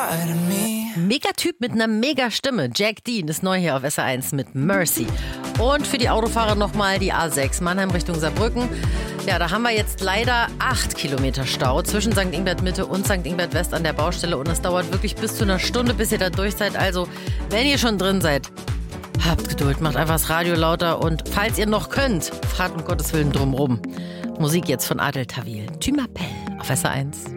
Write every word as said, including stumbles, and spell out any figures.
Megatyp mit einer Mega-Stimme. Jack Dean ist neu hier auf S R eins mit Mercy. Und für die Autofahrer nochmal die A sechs, Mannheim Richtung Saarbrücken. Ja, da haben wir jetzt leider acht Kilometer Stau zwischen Sankt Ingbert Mitte und Sankt Ingbert West an der Baustelle. Und es dauert wirklich bis zu einer Stunde, bis ihr da durch seid. Also, wenn ihr schon drin seid, habt Geduld, macht einfach das Radio lauter. Und falls ihr noch könnt, fahrt um Gottes Willen drumrum. Musik jetzt von Adel Tawil. Tu m'appelles auf S R eins.